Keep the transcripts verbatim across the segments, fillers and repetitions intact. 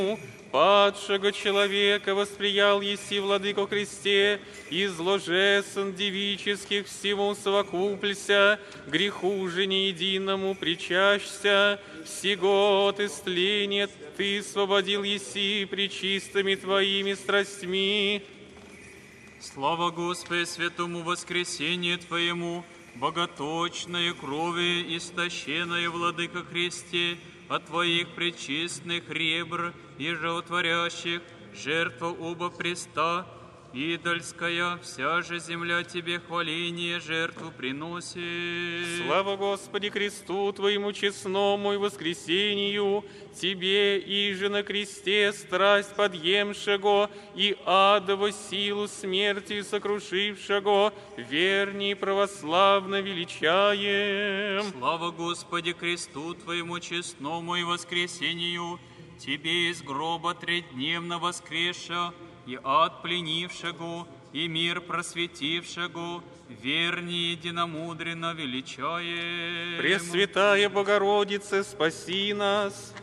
падшего человека восприял еси, владыко Христе, изложесон девических всему совокуплься, греху же не единому причащся, всего от истления Ты освободил еси пречистыми Твоими страстьми. Слава Господи, святому воскресению Твоему, боготочное крови истощенное, владыко Христе, от Твоих пречистных ребр и животворящих, жертва оба преста, идольская, вся же земля Тебе хваление, жертву приносит. Слава Господи Христу Твоему честному и воскресению, Тебе и же на кресте страсть подъемшего и адово силу смерти сокрушившего, верни православно величаем. Слава Господи Христу Твоему честному и воскресению, Тебе из гроба тредневно воскреша, и ад пленившего, и мир просветившего, верни единомудренно величаем. Пресвятая Богородице, спаси нас!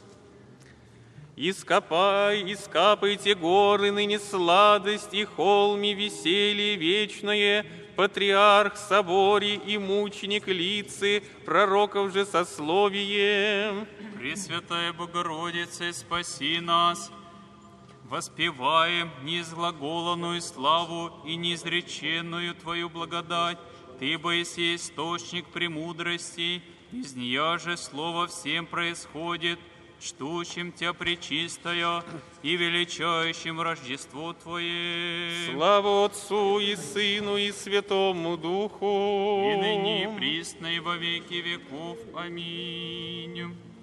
Ископай, искапайте горы, ныне сладость и холми, веселье вечное, патриарх соборе и мученик лицы, пророков же сословием. Пресвятая Богородице, спаси нас! Воспеваем неизглаголанную славу и неизреченную Твою благодать. Ты, бо еси источник премудрости, из нея же слово всем происходит, чтущим Тебя пречистая и величающим Рождество Твое. Слава Отцу и Сыну и Святому Духу, и ныне и присно и во веки веков. Аминь.